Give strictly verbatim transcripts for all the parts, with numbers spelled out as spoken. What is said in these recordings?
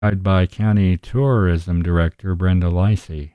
By County Tourism Director Brenda Licey.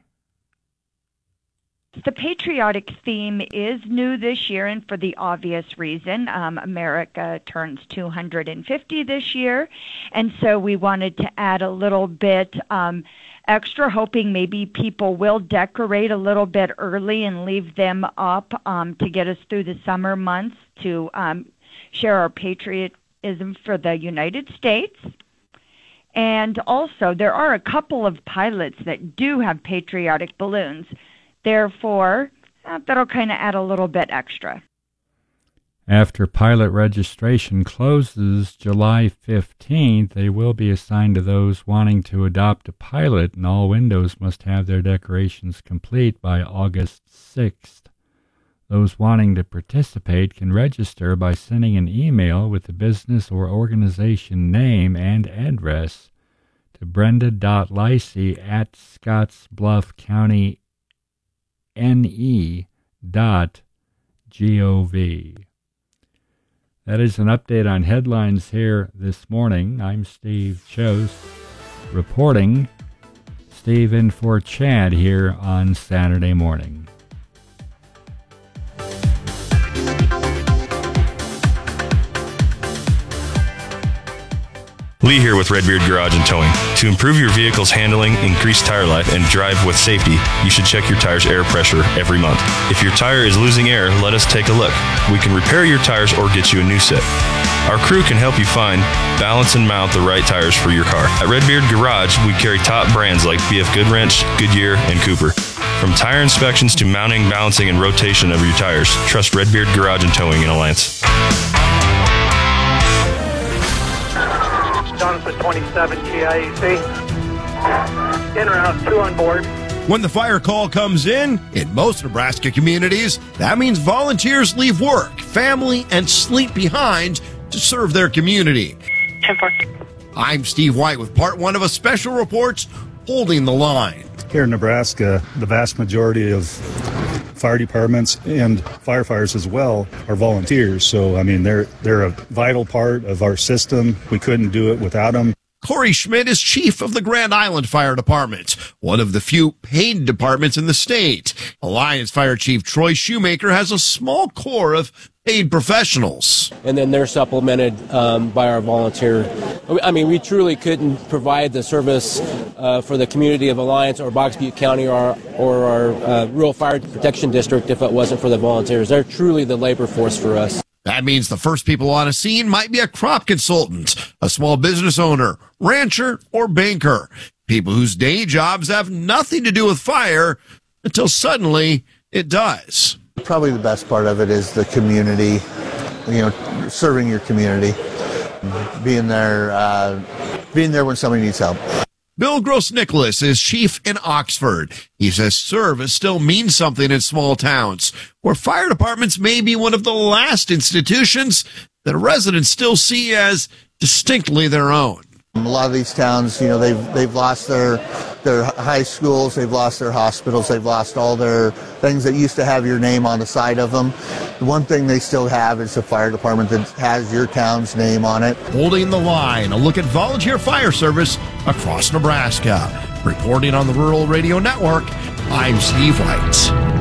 The patriotic theme is new this year, and for the obvious reason. Um, America turns two hundred fifty this year, and so we wanted to add a little bit um, extra, hoping maybe people will decorate a little bit early and leave them up um, to get us through the summer months to um, share our patriotism for the United States. And also, there are a couple of pilots that do have patriotic balloons. Therefore, uh, that'll kind of add a little bit extra. After pilot registration closes July fifteenth, they will be assigned to those wanting to adopt a pilot, and all windows must have their decorations complete by August sixth. Those wanting to participate can register by sending an email with the business or organization name and address to brenda.licey at scottsbluffcountyne dot gov. That is an update on headlines here this morning. I'm Steve Chose reporting. Steve in for Chad here on Saturday morning. Lee here with Redbeard Garage and Towing. To improve your vehicle's handling, increase tire life, and drive with safety, you should check your tire's air pressure every month. If your tire is losing air, let us take a look. We can repair your tires or get you a new set. Our crew can help you find, balance, and mount the right tires for your car. At Redbeard Garage, we carry top brands like B F Goodwrench, Goodyear, and Cooper. From tire inspections to mounting, balancing, and rotation of your tires, trust Redbeard Garage and Towing in Alliance. Jonathan twenty-seven G I A C. In route, two on board. When the fire call comes in, in most Nebraska communities, that means volunteers leave work, family, and sleep behind to serve their community. ten four. I'm Steve White with part one of a special report, Holding the Line. Here in Nebraska, the vast majority of fire departments and firefighters as well are volunteers. So, I mean, they're they're a vital part of our system. We couldn't do it without them. Corey Schmidt is chief of the Grand Island Fire Department, one of the few paid departments in the state. Alliance Fire Chief Troy Shoemaker has a small core of paid professionals. And then they're supplemented um, by our volunteer. I mean, we truly couldn't provide the service uh, for the community of Alliance or Box Butte County or our, or our uh, Rural Fire Protection District if it wasn't for the volunteers. They're truly the labor force for us. That means the first people on a scene might be a crop consultant, a small business owner, rancher, or banker. People whose day jobs have nothing to do with fire until suddenly it does. Probably the best part of it is the community, you know, serving your community, being there, uh, being there when somebody needs help. Bill Gross-Nicholas is chief in Oxford. He says service still means something in small towns, where fire departments may be one of the last institutions that residents still see as distinctly their own. A lot of these towns, you know, they've they've lost their their high schools, they've lost their hospitals, they've lost all their things that used to have your name on the side of them. The one thing they still have is a fire department that has your town's name on it. Holding the Line, a look at volunteer fire service across Nebraska. Reporting on the Rural Radio Network, I'm Steve White.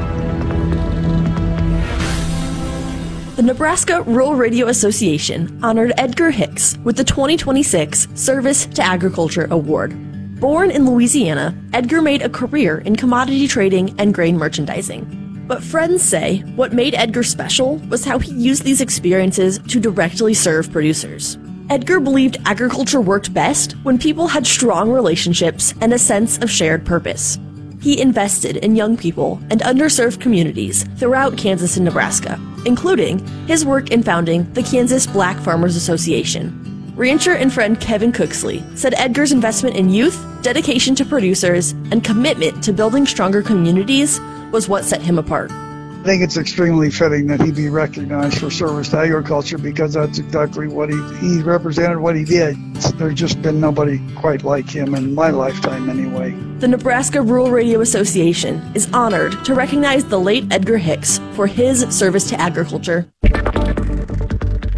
The Nebraska Rural Radio Association honored Edgar Hicks with the twenty twenty-six Service to Agriculture Award. Born in Louisiana, Edgar made a career in commodity trading and grain merchandising. But friends say what made Edgar special was how he used these experiences to directly serve producers. Edgar believed agriculture worked best when people had strong relationships and a sense of shared purpose. He invested in young people and underserved communities throughout Kansas and Nebraska, including his work in founding the Kansas Black Farmers Association. Rancher and friend Kevin Cooksley said Edgar's investment in youth, dedication to producers, and commitment to building stronger communities was what set him apart. I think it's extremely fitting that he be recognized for service to agriculture because that's exactly what he, he represented, what he did. There's just been nobody quite like him in my lifetime anyway. The Nebraska Rural Radio Association is honored to recognize the late Edgar Hicks for his service to agriculture.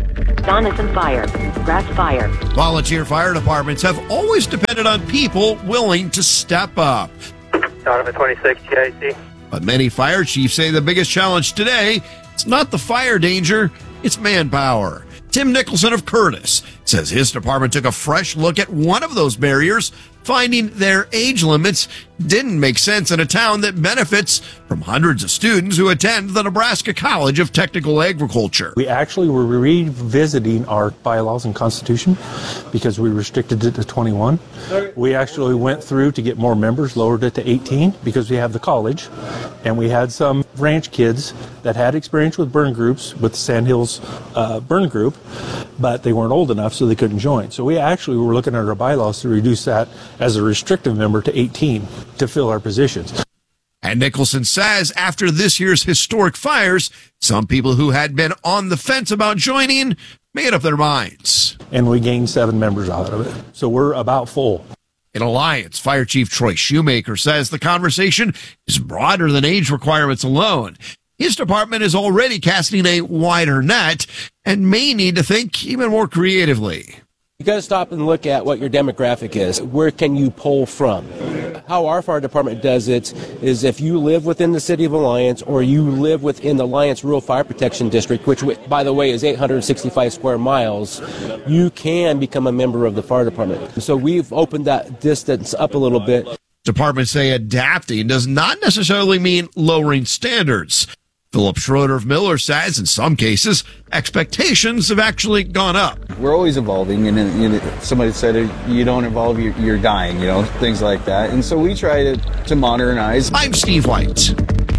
Donison Fire, Grass Fire. Volunteer fire departments have always depended on people willing to step up. Donovan twenty-six, G I C. But many fire chiefs say the biggest challenge today is not the fire danger, it's manpower. Tim Nicholson of Curtis says his department took a fresh look at one of those barriers, finding their age limits didn't make sense in a town that benefits from hundreds of students who attend the Nebraska College of Technical Agriculture. We actually were revisiting our bylaws and constitution because we restricted it to twenty-one. We actually went through to get more members, lowered it to eighteen because we have the college, and we had some ranch kids that had experience with burn groups with the Sandhills uh, burn group, but they weren't old enough so they couldn't join. So we actually were looking at our bylaws to reduce that as a restrictive member to eighteen to fill our positions. And Nicholson says after this year's historic fires, some people who had been on the fence about joining made up their minds. And we gained seven members out of it. So we're about full. In Alliance, Fire Chief Troy Shoemaker says the conversation is broader than age requirements alone. His department is already casting a wider net and may need to think even more creatively. You got to stop and look at what your demographic is. Where can you pull from? How our fire department does it is if you live within the city of Alliance or you live within the Alliance Rural Fire Protection District, which, by the way, is eight hundred sixty-five square miles, you can become a member of the fire department. So we've opened that distance up a little bit. Departments say adapting does not necessarily mean lowering standards. Philip Schroeder of Miller says in some cases, expectations have actually gone up. We're always evolving, and you know, somebody said you don't evolve, you're, you're dying, you know, things like that. And so we try to, to modernize. I'm Steve White.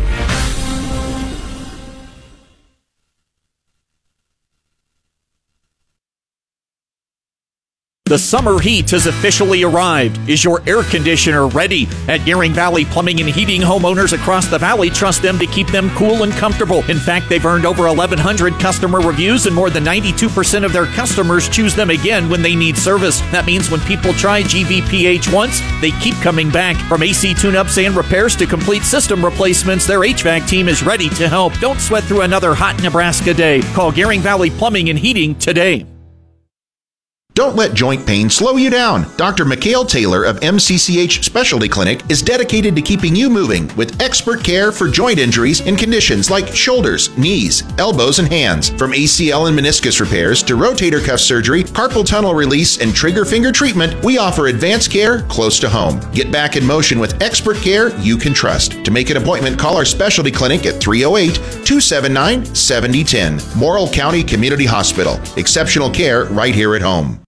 The summer heat has officially arrived. Is your air conditioner ready? At Gearing Valley Plumbing and Heating, homeowners across the valley trust them to keep them cool and comfortable. In fact, they've earned over eleven hundred customer reviews, and more than ninety-two percent of their customers choose them again when they need service. That means when people try G V P H once, they keep coming back. From A C tune-ups and repairs to complete system replacements, their H V A C team is ready to help. Don't sweat through another hot Nebraska day. Call Gearing Valley Plumbing and Heating today. Don't let joint pain slow you down. Doctor Mikhail Taylor of M C C H Specialty Clinic is dedicated to keeping you moving with expert care for joint injuries and conditions like shoulders, knees, elbows, and hands. From A C L and meniscus repairs to rotator cuff surgery, carpal tunnel release, and trigger finger treatment, we offer advanced care close to home. Get back in motion with expert care you can trust. To make an appointment, call our specialty clinic at three oh eight, two seven nine, seven oh one oh. Morrill County Community Hospital. Exceptional care right here at home.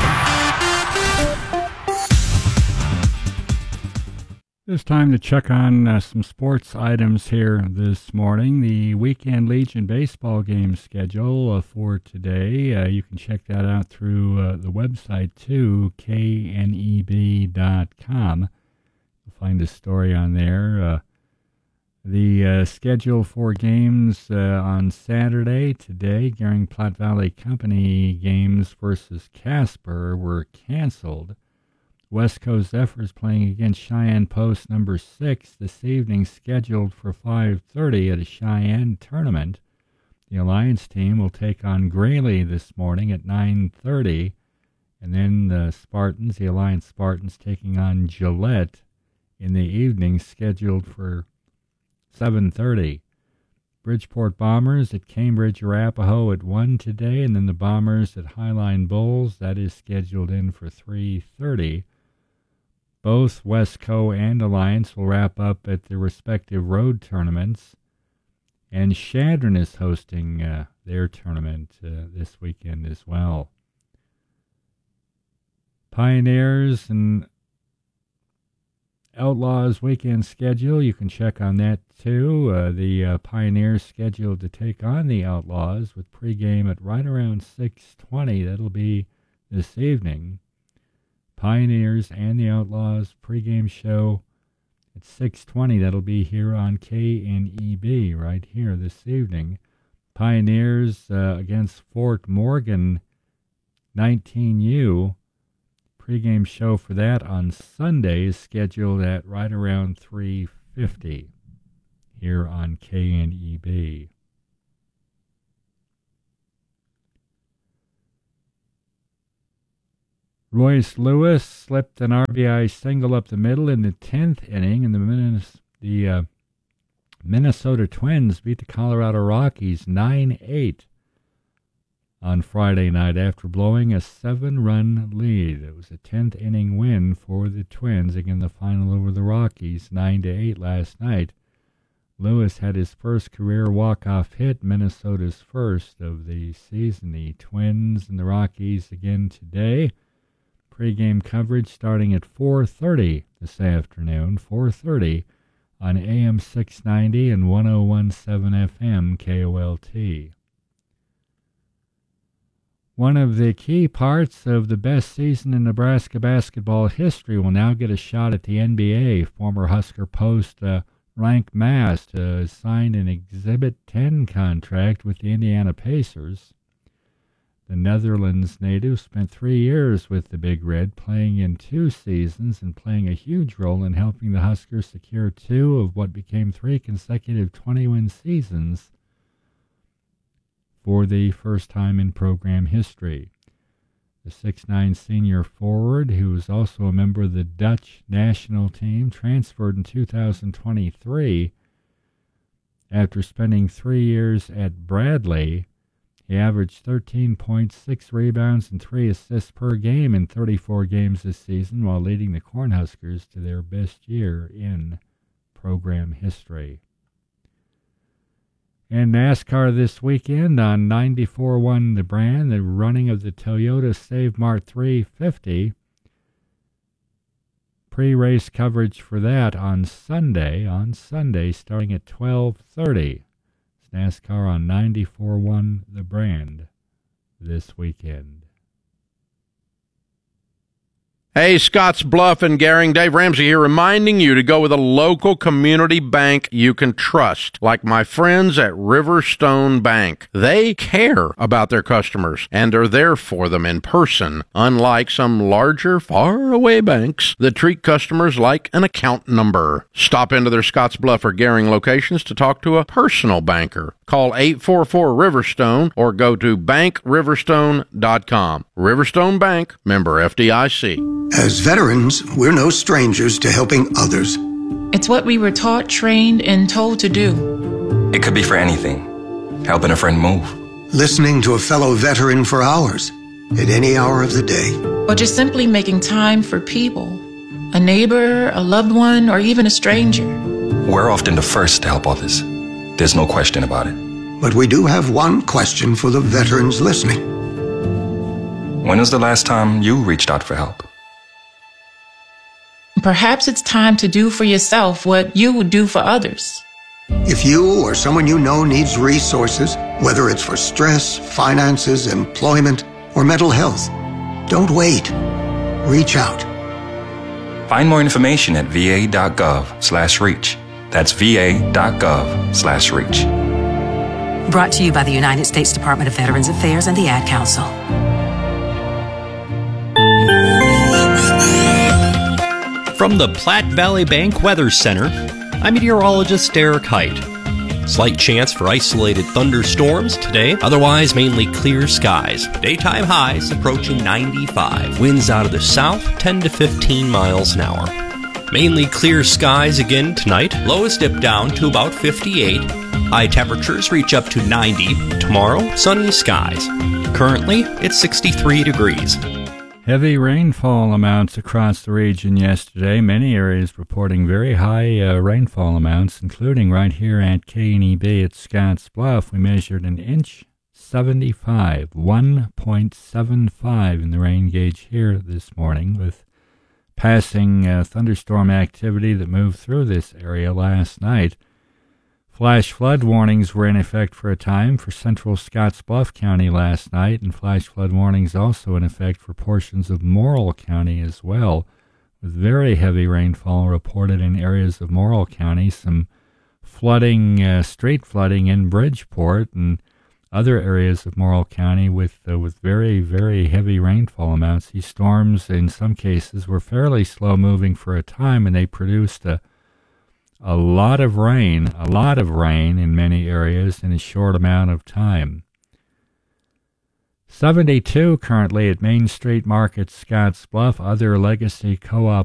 It's time to check on uh, some sports items here this morning. The Weekend Legion baseball game schedule uh, for today. Uh, you can check that out through uh, the website too, K N E B dot com. You'll find a story on there. Uh, the uh, schedule for games uh, on Saturday today, Gearing Platte Valley Company games versus Casper were canceled. West Coast Zephyrs playing against Cheyenne Post number six this evening, scheduled for five thirty at a Cheyenne tournament. The Alliance team will take on Greeley this morning at nine thirty, and then the Spartans, the Alliance Spartans, taking on Gillette in the evening, scheduled for seven thirty. Bridgeport Bombers at Cambridge Arapahoe at one today, and then the Bombers at Highline Bulls, that is scheduled in for three thirty. Both Westco and Alliance will wrap up at their respective road tournaments, and Shadron is hosting uh, their tournament uh, this weekend as well. Pioneers and Outlaws weekend schedule, you can check on that too. Uh, the uh, Pioneers scheduled to take on the Outlaws with pregame at right around six twenty. That'll be this evening. Pioneers and the Outlaws pregame show at six twenty. That'll be here on K N E B right here this evening. Pioneers uh, against Fort Morgan nineteen U. Pregame show for that on Sunday is scheduled at right around three fifty here on K N E B. Royce Lewis slipped an R B I single up the middle in the tenth inning, and the, Minnes- the uh, Minnesota Twins beat the Colorado Rockies nine eight on Friday night after blowing a seven-run lead. It was a tenth inning win for the Twins again, the final over the Rockies nine to eight last night. Lewis had his first career walk-off hit, Minnesota's first of the season. The Twins and the Rockies again today. Pre-game coverage starting at four thirty this afternoon, four thirty on A M six ninety and one oh one point seven F M K O L T. One of the key parts of the best season in Nebraska basketball history will now get a shot at the N B A. Former Husker Post uh, Rank Mast uh, signed an Exhibit ten contract with the Indiana Pacers. The Netherlands native spent three years with the Big Red, playing in two seasons and playing a huge role in helping the Huskers secure two of what became three consecutive twenty-win seasons for the first time in program history. The six foot nine senior forward, who was also a member of the Dutch national team, transferred in two thousand twenty-three. After spending three years at Bradley, he averaged thirteen point six rebounds and three assists per game in thirty-four games this season, while leading the Cornhuskers to their best year in program history. And NASCAR this weekend on ninety-four point one The Brand, the running of the Toyota Save Mart three fifty. Pre-race coverage for that on Sunday, on Sunday starting at twelve thirty. It's NASCAR on ninety-four point one The Brand this weekend. Hey, Scotts Bluff and Gering, Dave Ramsey here, reminding you to go with a local community bank you can trust, like my friends at Riverstone Bank. They care about their customers and are there for them in person, unlike some larger, faraway banks that treat customers like an account number. Stop into their Scotts Bluff or Gering locations to talk to a personal banker. Call eight four four Riverstone or go to bank riverstone dot com. Riverstone Bank, member F D I C. As veterans, we're no strangers to helping others. It's what we were taught, trained, and told to do. It could be for anything. Helping a friend move. Listening to a fellow veteran for hours, at any hour of the day. Or just simply making time for people. A neighbor, a loved one, or even a stranger. We're often the first to help others. There's no question about it. But we do have one question for the veterans listening. When was the last time you reached out for help? Perhaps it's time to do for yourself what you would do for others. If you or someone you know needs resources, whether it's for stress, finances, employment, or mental health, don't wait. Reach out. Find more information at va.gov slash reach. That's va.gov slash reach. Brought to you by the United States Department of Veterans Affairs and the Ad Council. From the Platte Valley Bank Weather Center, I'm meteorologist Derek Height. Slight chance for isolated thunderstorms today, otherwise mainly clear skies. Daytime highs approaching ninety-five. Winds out of the south, ten to fifteen miles an hour. Mainly clear skies again tonight. Lows dip down to about fifty-eight. High temperatures reach up to ninety. Tomorrow, sunny skies. Currently, it's sixty-three degrees. Heavy rainfall amounts across the region yesterday. Many areas reporting very high uh, rainfall amounts, including right here at K N E B at Scotts Bluff. We measured an inch seventy-five, one point seven five in the rain gauge here this morning, with passing uh, thunderstorm activity that moved through this area last night. Flash flood warnings were in effect for a time for central Scotts Bluff County last night, and flash flood warnings also in effect for portions of Morrill County as well, with very heavy rainfall reported in areas of Morrill County, some flooding, uh, street flooding in Bridgeport and other areas of Morrill County with uh, with very, very heavy rainfall amounts. These storms, in some cases, were fairly slow moving for a time, and they produced a A lot of rain, a lot of rain in many areas in a short amount of time. seventy-two currently at Main Street Market, Scotts Bluff. Other legacy co-op